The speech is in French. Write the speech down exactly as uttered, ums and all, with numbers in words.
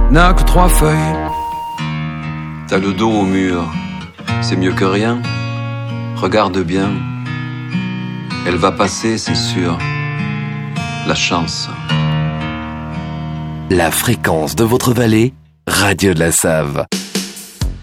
n'a que trois feuilles. T'as le dos au mur, c'est mieux que rien. Regarde bien, elle va passer, c'est sûr. La chance. La fréquence de votre vallée, Radio de la Save.